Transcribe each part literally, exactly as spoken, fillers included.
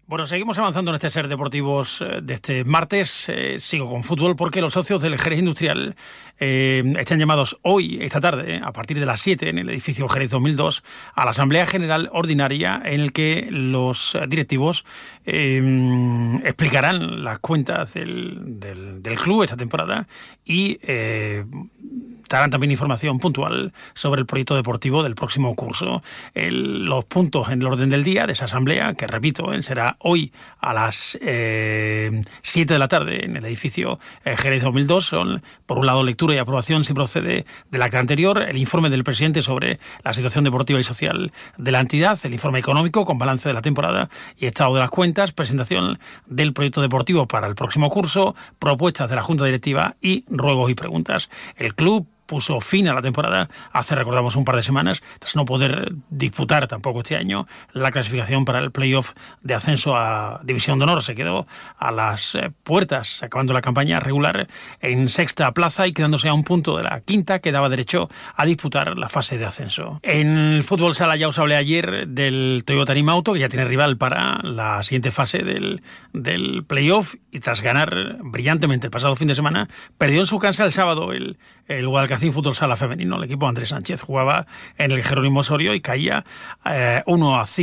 Bueno, seguimos avanzando en este Ser Deportivos de este martes. Eh, sigo con fútbol porque los socios del Jerez Industrial eh, están llamados hoy, esta tarde, a partir de las siete, en el edificio Jerez dos mil dos, a la Asamblea General Ordinaria, en el que los directivos eh, explicarán las cuentas del, del, del club esta temporada y eh, darán también información puntual sobre el proyecto deportivo del próximo curso. El, los puntos en el orden del día de esa asamblea, que repito, eh, será hoy a las eh, siete de la tarde en el edificio eh, Jerez dos mil dos, son, por un lado, lectura y aprobación, si procede, del acta anterior, el informe del presidente sobre la situación deportiva y social de la entidad, el informe económico con balance de la temporada y estado de las cuentas, presentación del proyecto deportivo para el próximo curso, propuestas de la Junta Directiva y ruegos y preguntas. El club puso fin a la temporada hace, recordamos, un par de semanas, tras no poder disputar tampoco este año la clasificación para el playoff de ascenso a División de Honor. Se quedó a las puertas, acabando la campaña regular, en sexta plaza y quedándose a un punto de la quinta, que daba derecho a disputar la fase de ascenso. En el fútbol sala ya os hablé ayer del Toyota Animauto, que ya tiene rival para la siguiente fase del, del playoff, y tras ganar brillantemente el pasado fin de semana, perdió en su casa el sábado el, el Guadalcanal Fútbol Sala Femenino. El equipo de Andrés Sánchez jugaba en el Jerónimo Osorio y caía eh, uno a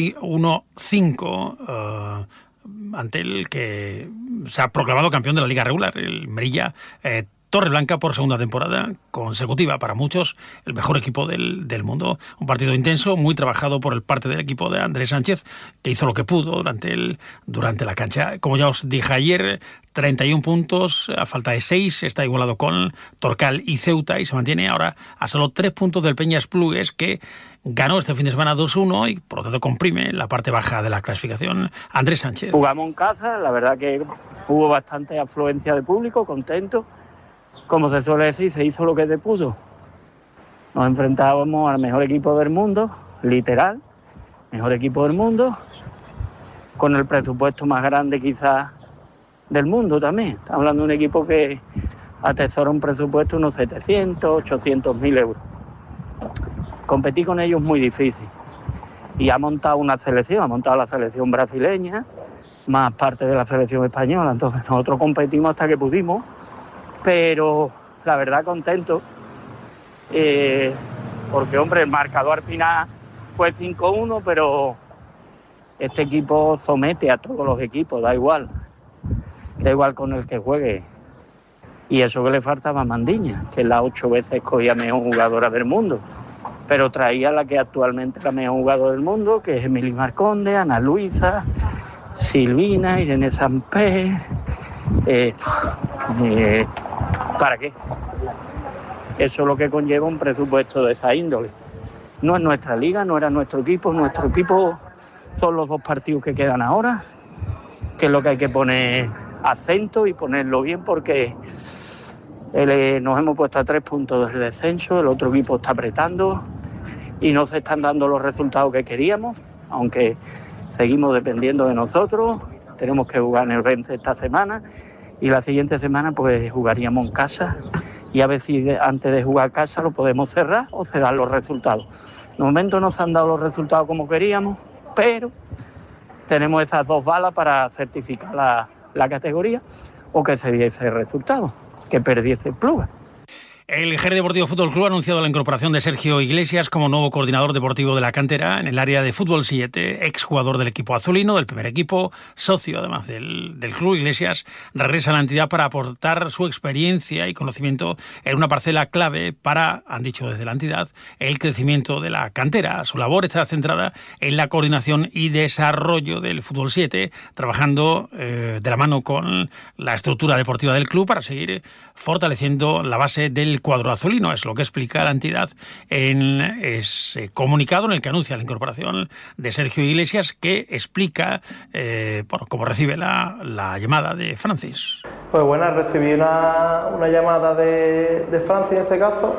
cinco eh, ante el que se ha proclamado campeón de la Liga Regular, el Merilla eh, Torreblanca, por segunda temporada consecutiva. Para muchos, el mejor equipo del, del mundo. Un partido intenso, muy trabajado por el parte del equipo de Andrés Sánchez, que hizo lo que pudo durante, el, durante la cancha. Como ya os dije ayer, treinta y un puntos, a falta de seis, está igualado con Torcal y Ceuta y se mantiene ahora a solo tres puntos del Peñas Plugues, que ganó este fin de semana dos uno y por lo tanto comprime la parte baja de la clasificación. Andrés Sánchez. Jugamos en casa, la verdad que hubo bastante afluencia de público, contento. Como se suele decir, se hizo lo que se puso. Nos enfrentábamos al mejor equipo del mundo, literal, mejor equipo del mundo, con el presupuesto más grande quizás del mundo también. Estamos hablando de un equipo que atesora un presupuesto de unos setecientos, ochocientos mil euros. Competir con ellos es muy difícil. Y ha montado una selección, ha montado la selección brasileña, más parte de la selección española. Entonces nosotros competimos hasta que pudimos, pero la verdad contento, eh, porque hombre, el marcador al final fue cinco uno, pero este equipo somete a todos los equipos, da igual, da igual con el que juegue. Y eso que le faltaba a Mandiña, que la ocho veces escogía mejor jugadora del mundo, pero traía la que actualmente es la mejor jugadora del mundo, que es Emily Marconde, Ana Luisa, Silvina, Irene Samper. Eh, eh, ¿Para qué? Eso es lo que conlleva un presupuesto de esa índole. No es nuestra liga, no era nuestro equipo. Nuestro equipo son los dos partidos que quedan ahora, que es lo que hay que poner acento y ponerlo bien, porque el, nos hemos puesto a tres puntos del descenso, el otro equipo está apretando y no se están dando los resultados que queríamos, aunque seguimos dependiendo de nosotros. Tenemos que jugar en el Vence esta semana y la siguiente semana pues jugaríamos en casa y a ver si de, antes de jugar a casa lo podemos cerrar o se dan los resultados. De momento no se han dado los resultados como queríamos, pero tenemos esas dos balas para certificar la, la categoría o que se diese el resultado, que perdiese el Pluga. El Jerez Deportivo Fútbol Club ha anunciado la incorporación de Sergio Iglesias como nuevo coordinador deportivo de la cantera en el área de fútbol siete, exjugador del equipo azulino, del primer equipo, socio además del, del club. Iglesias regresa a la entidad para aportar su experiencia y conocimiento en una parcela clave para, han dicho desde la entidad, el crecimiento de la cantera. Su labor está centrada en la coordinación y desarrollo del fútbol siete, trabajando eh, de la mano con la estructura deportiva del club para seguir fortaleciendo la base del cuadro azulino. Es lo que explica la entidad en ese comunicado en el que anuncia la incorporación de Sergio Iglesias, que explica eh, bueno, cómo recibe la, la llamada de Francis. Pues bueno, recibí una, una llamada de, de Francis en este caso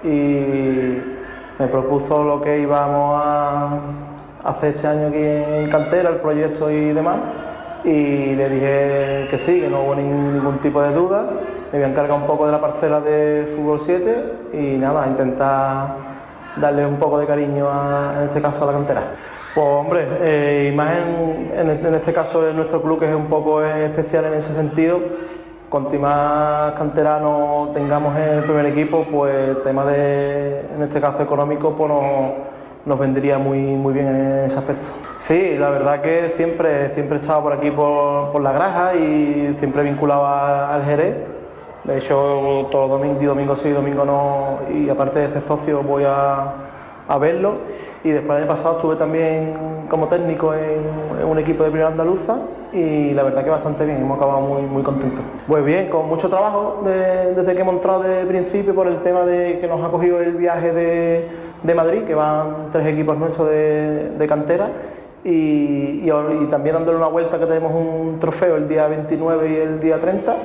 y me propuso lo que íbamos a hacer este año aquí en cantera, el proyecto y demás, y le dije que sí, que no hubo ningún, ningún tipo de duda. Me voy a encargar un poco de la parcela de fútbol siete y nada, intentar darle un poco de cariño a, en este caso a la cantera. Pues hombre, eh, y más en, en, este, en este caso en nuestro club, que es un poco especial en ese sentido, cuanto más canteranos tengamos en el primer equipo, pues el tema de, en este caso económico, pues nos, nos vendría muy, muy bien en ese aspecto. Sí, la verdad que siempre, siempre he estado por aquí por, por la Graja y siempre vinculado a, al Jerez. De hecho, todos los domingos, domingo sí, domingo no, y aparte de ser socio voy a, a verlo. Y después el año pasado estuve también como técnico en, en un equipo de primera andaluza y la verdad que bastante bien, hemos acabado muy, muy contentos. Pues bien, con mucho trabajo de, desde que hemos entrado de principio por el tema de que nos ha cogido el viaje de, de Madrid, que van tres equipos nuestros de, de cantera. Y, y, y también dándole una vuelta, que tenemos un trofeo el día veintinueve y el día treinta.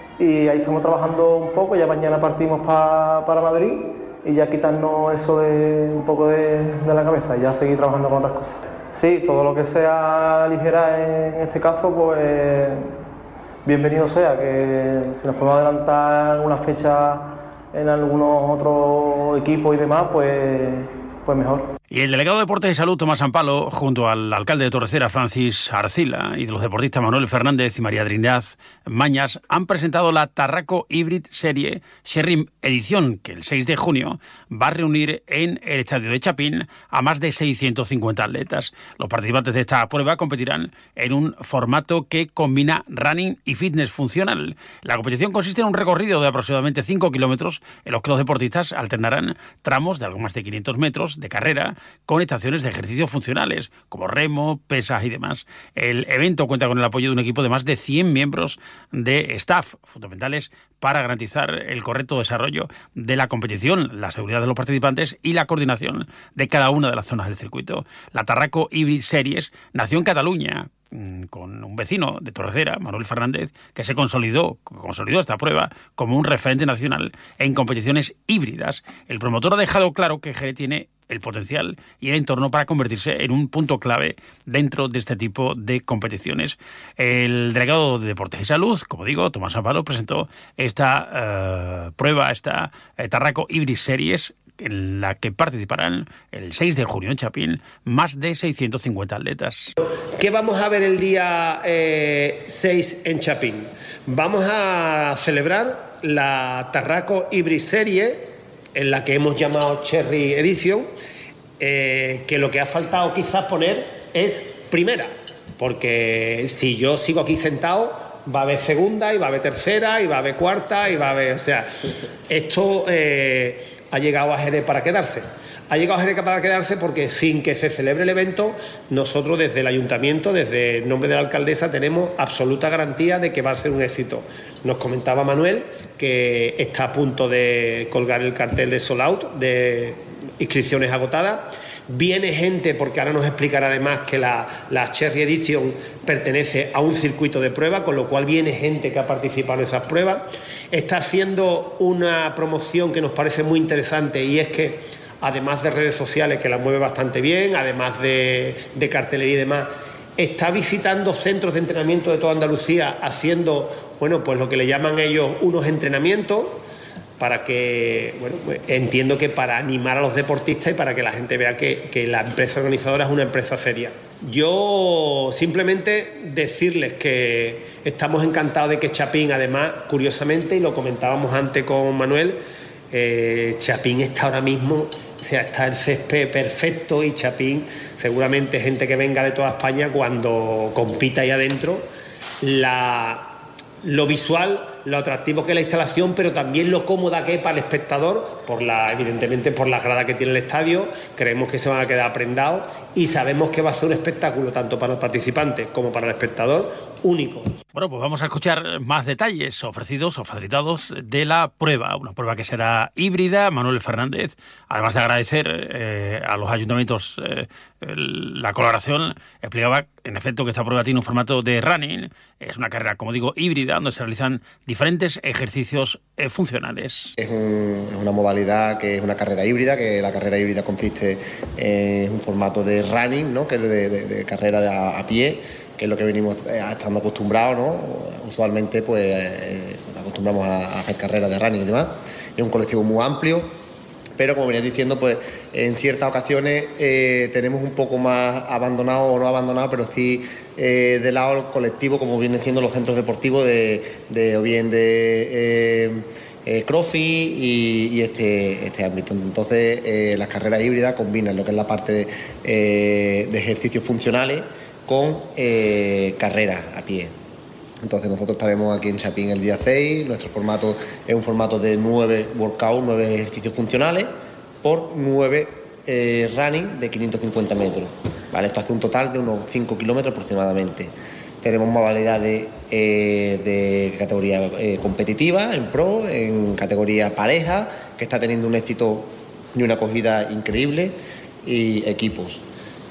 Y ahí estamos trabajando un poco, ya mañana partimos pa, para Madrid y ya quitarnos eso de un poco de, de la cabeza y ya seguir trabajando con otras cosas. Sí, todo lo que sea ligera en este caso, pues bienvenido sea, que si nos podemos adelantar alguna fecha en algunos otros equipos y demás, pues, pues mejor. Y el delegado de Deportes y Salud, Tomás Ampalo, junto al alcalde de Torrecera, Francis Arcila, y de los deportistas Manuel Fernández y María Trinidad Mañas, han presentado la Tarraco Hybrid Serie Sherry Edición, que el seis de junio va a reunir en el estadio de Chapín a más de seiscientos cincuenta atletas. Los participantes de esta prueba competirán en un formato que combina running y fitness funcional. La competición consiste en un recorrido de aproximadamente cinco kilómetros en los que los deportistas alternarán tramos de algo más de quinientos metros de carrera con estaciones de ejercicios funcionales, como remo, pesas y demás. El evento cuenta con el apoyo de un equipo de más de cien miembros de staff, fundamentales para garantizar el correcto desarrollo de la competición, la seguridad de los participantes y la coordinación de cada una de las zonas del circuito. La Tarraco Hybrid Series nació en Cataluña, con un vecino de Torrecera, Manuel Fernández, que se consolidó, consolidó esta prueba como un referente nacional en competiciones híbridas. El promotor ha dejado claro que Jerez tiene el potencial y el entorno para convertirse en un punto clave dentro de este tipo de competiciones. El delegado de Deportes y Salud, como digo, Tomás Ampalo, presentó esta uh, prueba, esta uh, Tarraco Hybrid Series, en la que participarán el seis de junio en Chapín más de seiscientos cincuenta atletas. ¿Qué vamos a ver el día eh, seis en Chapín? Vamos a celebrar la Tarraco Hybrid Serie, en la que hemos llamado Cherry Edition, eh, que lo que ha faltado quizás poner es primera, porque si yo sigo aquí sentado va a haber segunda y va a haber tercera y va a haber cuarta y va a haber... O sea, esto eh, ha llegado a Jerez para quedarse. Ha llegado a Jerez para quedarse porque sin que se celebre el evento, nosotros desde el ayuntamiento, desde el nombre de la alcaldesa, tenemos absoluta garantía de que va a ser un éxito. Nos comentaba Manuel que está a punto de colgar el cartel de sold out, de inscripciones agotadas. Viene gente, porque ahora nos explicará además que la, la Cherry Edition pertenece a un circuito de prueba, con lo cual viene gente que ha participado en esas pruebas. Está haciendo una promoción que nos parece muy interesante, y es que además de redes sociales, que la mueve bastante bien, además de, de cartelería y demás, está visitando centros de entrenamiento de toda Andalucía, haciendo, bueno, pues lo que le llaman ellos unos entrenamientos, para que, bueno, pues entiendo que para animar a los deportistas y para que la gente vea que, que la empresa organizadora es una empresa seria. Yo simplemente decirles que estamos encantados de que Chapín, además, curiosamente, y lo comentábamos antes con Manuel, eh, Chapín está ahora mismo, o sea, está el césped perfecto, y Chapín, seguramente gente que venga de toda España, cuando compita ahí adentro, la... lo visual, lo atractivo que es la instalación, pero también lo cómoda que es para el espectador, por la, evidentemente por la grada que tiene el estadio. Creemos que se van a quedar prendados y sabemos que va a ser un espectáculo tanto para los participantes como para el espectador único. Bueno, pues vamos a escuchar más detalles ofrecidos o facilitados de la prueba, una prueba que será híbrida. Manuel Fernández, además de agradecer eh, a los ayuntamientos eh, la colaboración, explicaba en efecto que esta prueba tiene un formato de running, es una carrera, como digo, híbrida, donde se realizan diferentes ejercicios eh, funcionales. Es, un, es una modalidad que es una carrera híbrida, que la carrera híbrida consiste en un formato de running, ¿no?, que es de, de, de carrera de a, a pie, que es lo que venimos estando acostumbrados, ¿no? Usualmente pues eh, acostumbramos a, a hacer carreras de running y demás. Es un colectivo muy amplio, pero como venía diciendo, pues en ciertas ocasiones eh, tenemos un poco más abandonado o no abandonado, pero sí eh, de lado el colectivo, como vienen siendo los centros deportivos de, de o bien de eh, eh, CrossFit y, y este, este ámbito. Entonces eh, las carreras híbridas combinan lo que es la parte de, eh, de ejercicios funcionales con eh, carreras a pie. Entonces nosotros estaremos aquí en Chapín el día seis, nuestro formato es un formato de nueve workouts, nueve ejercicios funcionales por nueve eh, running de quinientos cincuenta metros. ¿Vale? Esto hace un total de unos cinco kilómetros aproximadamente. Tenemos modalidades eh, de categoría eh, competitiva, en pro, en categoría pareja, que está teniendo un éxito y una acogida increíble, y equipos.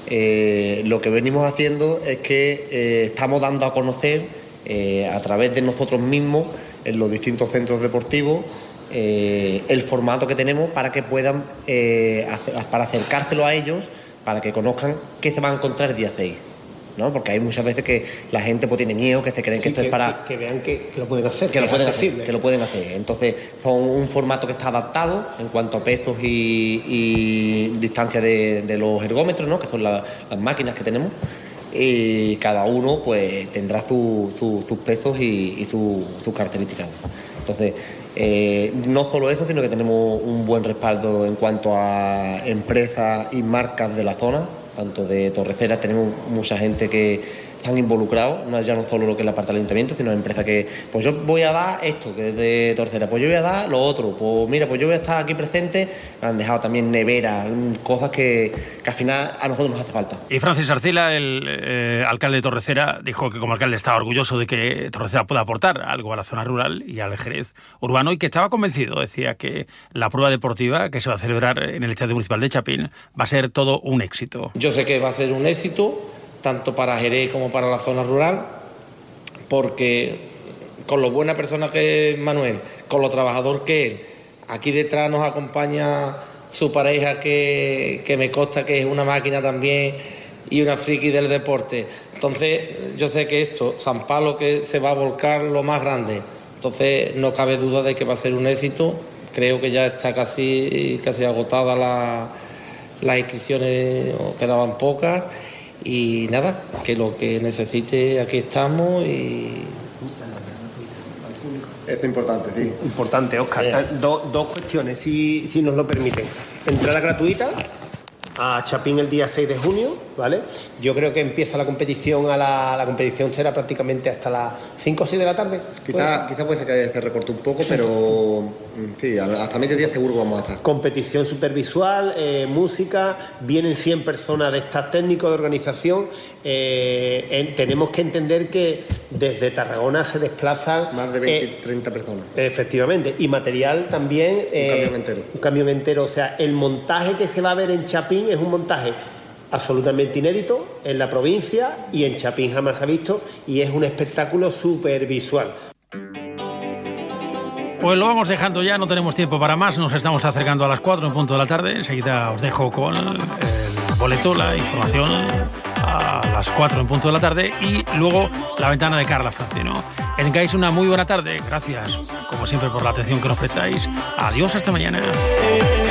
Eh, lo que venimos haciendo es que eh, estamos dando a conocer Eh, a través de nosotros mismos en los distintos centros deportivos eh, el formato que tenemos para que puedan eh, hacer, para acercárselo a ellos, para que conozcan qué se va a encontrar el día seis, ¿no? Porque hay muchas veces que la gente pues tiene miedo, que se creen que sí, esto que, es para... Que, que vean que, que lo pueden hacer, que, que lo pueden hacer, que lo pueden hacer. Entonces son un formato que está adaptado en cuanto a pesos y, y distancia de, de los ergómetros, ¿no? Que son la, las máquinas que tenemos. Y cada uno pues tendrá su, su, sus pesos y, y su, sus características. Entonces, eh, no solo eso, sino que tenemos un buen respaldo en cuanto a empresas y marcas de la zona, tanto de Torrecera, tenemos mucha gente que están involucrados, no ya no solo lo que es la parte del ayuntamiento, sino empresas que, pues yo voy a dar esto, que es de Torrecera, pues yo voy a dar lo otro, pues mira, pues yo voy a estar aquí presente, han dejado también neveras, cosas que, que al final a nosotros nos hace falta. Y Francis Arcila, el eh, alcalde de Torrecera, dijo que como alcalde estaba orgulloso de que Torrecera pueda aportar algo a la zona rural y al Jerez urbano, y que estaba convencido, decía, que la prueba deportiva que se va a celebrar en el Estadio Municipal de Chapín va a ser todo un éxito. Yo sé que va a ser un éxito, tanto para Jerez como para la zona rural, porque con lo buena persona que es Manuel, con lo trabajador que es, aquí detrás nos acompaña su pareja, que, que me consta que es una máquina también y una friki del deporte. Entonces yo sé que esto, San Pablo, que se va a volcar lo más grande, entonces no cabe duda de que va a ser un éxito. Creo que ya está casi, casi agotada la, las inscripciones, quedaban pocas. Y nada, que lo que necesite, aquí estamos. Y Esto es importante, sí. Importante, Óscar. Eh. Do, dos cuestiones, si, si nos lo permiten. Entrada gratuita a Chapín el día seis de junio, ¿vale? Yo creo que empieza la competición, a la, la competición será prácticamente hasta las cinco o seis de la tarde. Quizá, quizá puede ser que se recorte un poco, pero sí, hasta mediodía seguro que vamos a estar. Competición supervisual, eh, música, vienen cien personas de staff técnico de organización. Eh, en, tenemos que entender que desde Tarragona se desplazan... Más de veinte, eh, treinta personas. Efectivamente, y material también... Eh, un camión entero. Un camión entero, o sea, el montaje que se va a ver en Chapín es un montaje absolutamente inédito en la provincia, y en Chapín jamás se ha visto, y es un espectáculo súper visual. Pues lo vamos dejando ya, no tenemos tiempo para más, nos estamos acercando a las cuatro en punto de la tarde. Enseguida os dejo con el boleto, la información a las cuatro en punto de la tarde, y luego la ventana de Carla Francino. Que tengáis una muy buena tarde, gracias como siempre por la atención que nos prestáis. Adiós, hasta mañana.